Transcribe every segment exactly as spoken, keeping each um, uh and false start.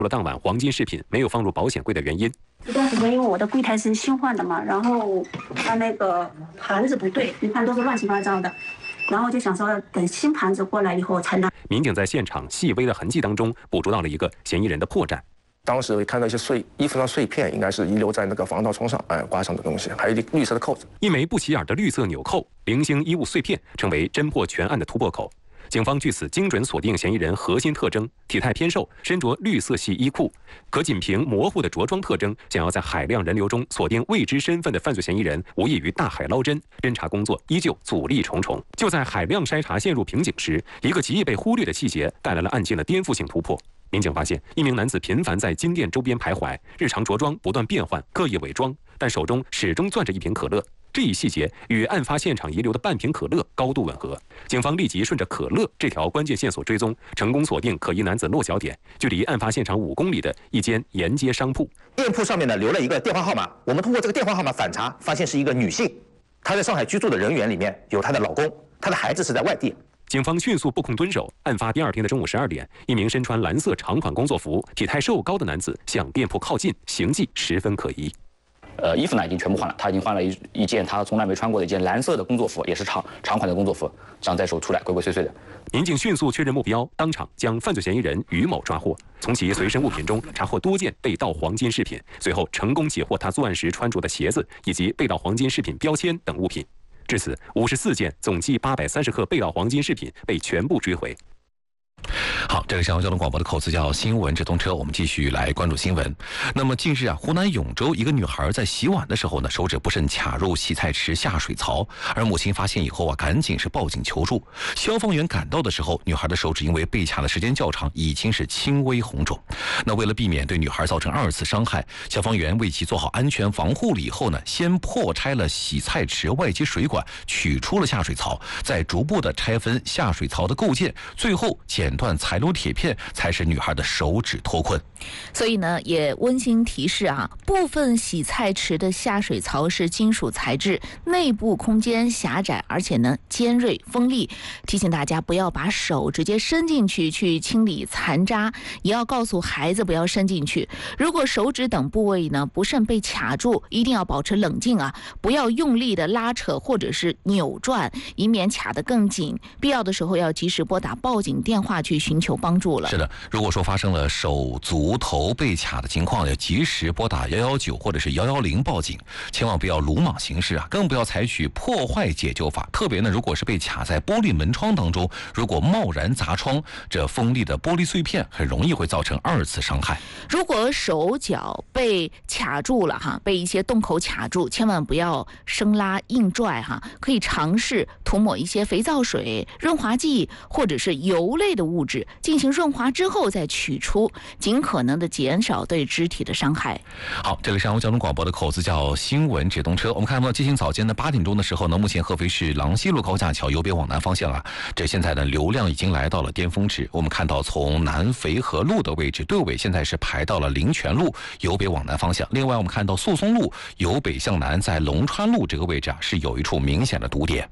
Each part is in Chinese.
了当晚黄金饰品没有放入保险柜的原因。 这段时间因为我的柜台是新换的嘛，然后它那个盘子不对，你看都是乱七八糟的，然后就想说等新盘子过来以后才能。 民警在现场细微的痕迹当中捕捉到了一个嫌疑人的破绽。 当时看到一些碎衣服上碎片，应该是遗留在那个防盗窗上，哎，挂上的东西，还有一绿色的扣子。 一枚不起眼的绿色纽扣，零星衣物碎片，成为侦破全案的突破口。警方据此精准锁定嫌疑人核心特征，体态偏瘦，身着绿色系衣裤，可仅凭模糊的着装特征，想要在海量人流中锁定未知身份的犯罪嫌疑人，无异于大海捞针。侦查工作依旧阻力重重。就在海量筛查陷入瓶颈时，一个极易被忽略的细节带来了案件的颠覆性突破。民警发现，一名男子频繁在金店周边徘徊，日常着装不断变换，刻意伪装，但手中始终攥着一瓶可乐。这一细节与案发现场遗留的半瓶可乐高度吻合，警方立即顺着可乐这条关键线索追踪，成功锁定可疑男子落脚点，距离案发现场五公里的一间沿街商铺。 店铺上面呢留了一个电话号码，我们通过这个电话号码反查，发现是一个女性，她在上海居住的人员里面有她的老公，她的孩子是在外地。 警方迅速布控蹲守。案发第二天的中午十二点，一名身穿蓝色长款工作服、体态瘦高的男子向店铺靠近，行迹十分可疑。 呃，衣服呢已经全部换了，他已经换了一一件他从来没穿过的一件蓝色的工作服，也是长长款的工作服，这样在手出来鬼鬼祟祟的。 民警迅速确认目标，当场将犯罪嫌疑人于某抓获，从其随身物品中查获多件被盗黄金饰品，随后成功截获他作案时穿着的鞋子以及被盗黄金饰品标签等物品。至此，五十四件总计八百三十克被盗黄金饰品被全部追回。 好，这个上海交通广播的口子叫新闻直通车，我们继续来关注新闻。那么近日啊，湖南永州一个女孩在洗碗的时候呢，手指不慎卡入洗菜池下水槽，而母亲发现以后啊，赶紧是报警求助。消防员赶到的时候，女孩的手指因为被卡的时间较长，已经是轻微红肿。那为了避免对女孩造成二次伤害，消防员为其做好安全防护了以后呢，先破拆了洗菜池外接水管，取出了下水槽，再逐步的拆分下水槽的构件，最后剪断材料铁片，才使女孩的手指脱困。 所以呢，也温馨提示啊，部分洗菜池的下水槽是金属材质，内部空间狭窄，而且呢尖锐锋利，提醒大家不要把手直接伸进去去清理残渣，也要告诉孩子不要伸进去。如果手指等部位呢不慎被卡住，一定要保持冷静啊，不要用力的拉扯或者是扭转，以免卡得更紧。必要的时候要及时拨打报警电话去寻求帮助了。 是的，如果说发生了手足头被卡的情况，要及时拨打一一九或者是一一零报警，千万不要鲁莽行事啊，更不要采取破坏解救法。特别呢，如果是被卡在玻璃门窗当中，如果贸然砸窗，这锋利的玻璃碎片很容易会造成二次伤害。 如果手脚被卡住了哈，被一些洞口卡住，千万不要生拉硬拽哈，可以尝试涂抹一些肥皂水、润滑剂或者是油类的物质进行润滑之后再取出，尽可能的减少对肢体的伤害。 好，这里是安徽交通广播的口子叫新闻直通车。我们看到今天早间的八点钟的时候呢，目前合肥市郎西路高架桥由北往南方向啊，这现在呢流量已经来到了巅峰值。我们看到从南淝河路的位置队尾现在是排到了灵泉路由北往南方向。另外我们看到诉讼路由北向南在龙川路这个位置啊是有一处明显的堵点。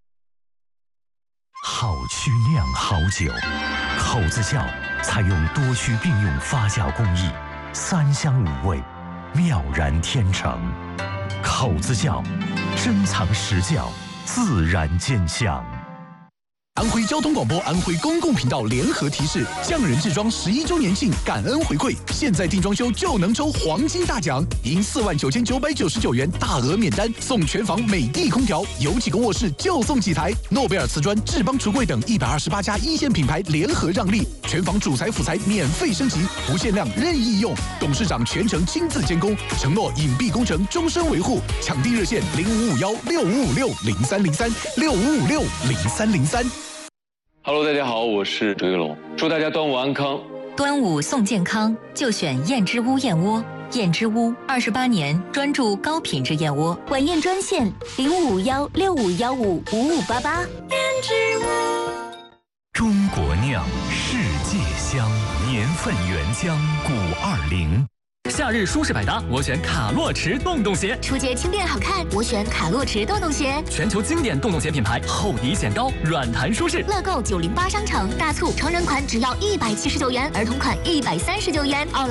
好曲酿好酒，口子窖采用多区并用发酵工艺，三香五味，妙然天成。口子窖，珍藏实窖，自然见香。 安徽交通广播、安徽公共频道联合提示：匠人制装十一周年庆感恩回馈，现在订装修就能抽黄金大奖，赢四万九千九百九十九元大额免单，送全房美的空调，有几个卧室就送几台。诺贝尔瓷砖、智邦橱柜等一百二十八家一线品牌联合让利，全房主材辅材免费升级，不限量任意用，董事长全程亲自监工，承诺隐蔽工程终身维护。抢订热线零五五幺六五五六零三零三六五五六零三零三。 Hello， 大家好，我是周玉龙，祝大家端午安康。 端午送健康，就选燕之屋燕窝。燕之屋二十八年专注高品质燕窝， 晚宴专线零五幺六五幺五五五八八。燕之屋， 中国酿，世界香，年份原浆，古二零。 夏日舒适百搭，我选卡洛驰洞洞鞋。 出街轻便好看，我选卡洛驰洞洞鞋。 全球经典洞洞鞋品牌，厚底显高，软弹舒适。 乐购九零八商城大促，成人款只要一百七十九元，儿童款一百三十九元。奥莱